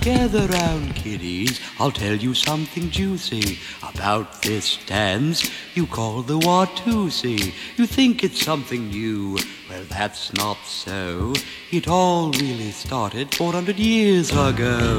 Gather round, kiddies, I'll tell you something juicy about this dance you call the Watusi. You think it's something new, well that's not so. It all really started 400 years ago.